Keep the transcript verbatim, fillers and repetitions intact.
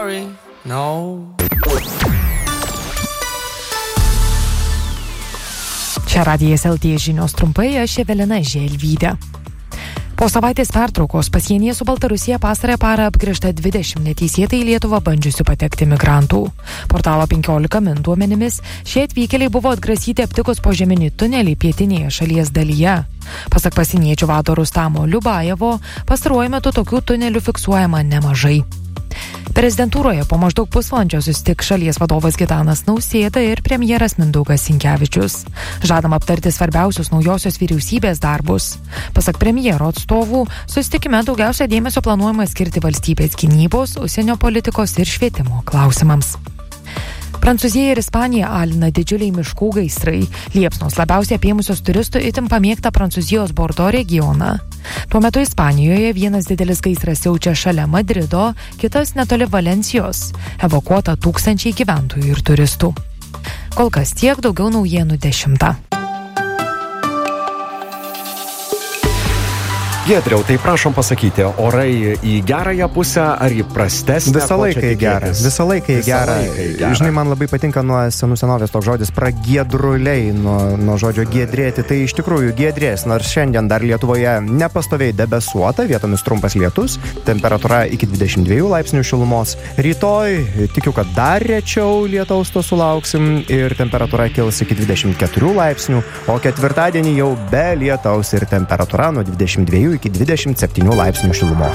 No. Čia Radijas L T žinios trumpai, aš Evelina Želvytė. Po savaitės pertraukos pasienyje su Baltarusija pastarąją parą apgręžta dvidešimt neteisėtai į Lietuvą bandžiusių patekti migrantų. Portalo penkiolika min duomenimis šie atvykėliai buvo atgrasyti aptikus požeminį tunelį pietinėje šalies dalyje. Pasak pasieniečių vado Rustamo Liubajevo, pastaruoju metu tokių tunelių fiksuojama nemažai. Prezidentūroje po maždaug pusvalandžio susitiks šalies vadovas Gitanas Nausėda ir premjeras Mindaugas Sinkevičius. Žadama aptarti svarbiausius naujosios vyriausybės darbus. Pasak premjero atstovų, susitikime daugiausia dėmesio planuojama skirti valstybės gynybos, užsienio politikos ir švietimo klausimams. Prancūzija ir Ispanija alina didžiuliai miškų gaisrai. Liepsnos labiausiai apėmusios turistų itin pamėgtą Prancūzijos Bordo regioną. Tuo metu Ispanijoje vienas didelis gaisras siaučia šalia Madrido, kitas netoli Valencijos. Evakuota tūkstančiai gyventojų ir turistų. Kol kas tiek, daugiau naujienų dešimtą. Giedriau, tai prašom pasakyti, orai į gerąją pusę ar į prastesnę? Visą laiką į gerą. Visą laiką į gerą. Žinai, man labai patinka nuo senų senovės toks žodis pragiedruliai, nuo, nuo žodžio giedrėti. Tai iš tikrųjų giedrės, nors šiandien dar Lietuvoje nepastoviai debesuota, vietomis trumpas lietus, temperatūra iki dvidešimt dviejų laipsnių šilumos. Rytoj tikiu, kad dar rečiau lietaus to sulauksim ir temperatūra kils iki dvidešimt keturių laipsnių, o ketvirtadienį jau be lietaus ir temperatūra nuo dvidešimt dviejų iki dvidešimt septynių laipsnių šilumos.